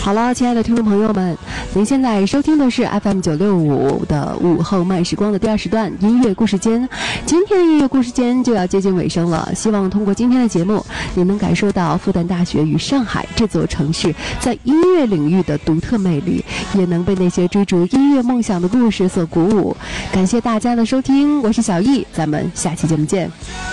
好了，亲爱的听众朋友们，您现在收听的是 FM965的午后慢时光的第二时段音乐故事间。今天的音乐故事间就要接近尾声了，希望通过今天的节目，你能感受到复旦大学与上海这座城市在音乐领域的独特魅力，也能被那些追逐音乐梦想的故事所鼓舞。感谢大家的收听，我是小易，咱们下期节目见。